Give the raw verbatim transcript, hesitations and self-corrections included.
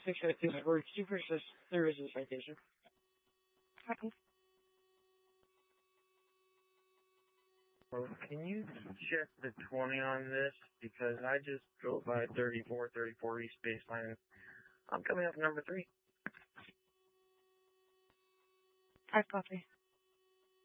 six oh two for Super Services Citation. Well, can you check the twenty on this? Because I just drove by thirty-four thirty-four East Baseline. I'm coming up number three. I copy.